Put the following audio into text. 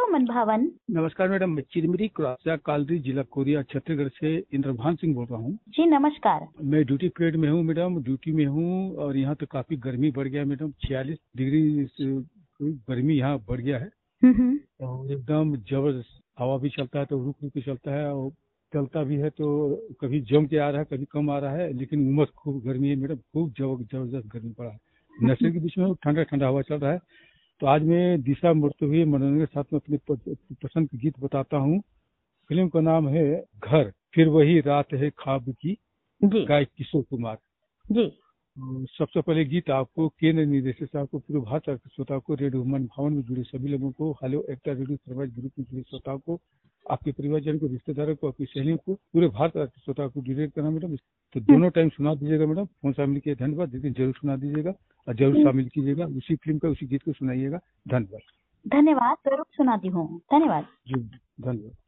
मन भावन। नमस्कार मैडम, मैं चिरमिरी क्रॉसिया कालरी जिला कोरिया छत्तीसगढ़ से इंद्रभान सिंह बोल रहा हूँ। जी नमस्कार। मैं ड्यूटी पीरियड में हूँ मैडम, ड्यूटी में हूँ और यहाँ तो काफी गर्मी बढ़ गया है मैडम। 46 डिग्री गर्मी यहाँ बढ़ गया है और एकदम जबरदस्त हवा भी चलता है तो रुक रुक के चलता है और चलता भी है तो कभी जम के आ रहा है कभी कम आ रहा है, लेकिन उमस खूब गर्मी है मैडम, खूब जबरदस्त गर्मी पड़ा है। नशे के बीच में ठंडा ठंडा हवा चल रहा है। तो आज मैं दिशा मुड़ते हुए मनोरंजन के साथ में अपने पसंद के गीत बताता हूँ। फिल्म का नाम है घर, फिर वही रात है ख्वाब की, गायक किशोर कुमार जी। सबसे पहले गीत आपको केंद्र निदेशक साहब को, पूरे भारत के श्रोताओं को, रेडियो मन भवन में जुड़े सभी लोगों को, हेलो एकता रेडियो सर्वाइस ग्रुप में जुड़े श्रोताओं को, आपके परिवारजन को, रिश्तेदारों को, आपकी सहेलियों को, पूरे भारत के श्रोताओं को डिटेक्ट करना मैडम। तो दोनों टाइम सुना दीजिएगा मैडम, फोन शामिल किया धन्यवाद, लेकिन जरूर सुना दीजिएगा और जरूर शामिल कीजिएगा, उसी फिल्म का उसी गीत को सुनाइएगा। धन्यवाद। धन्यवाद, जरूर सुनाती हूँ। धन्यवाद जी, धन्यवाद।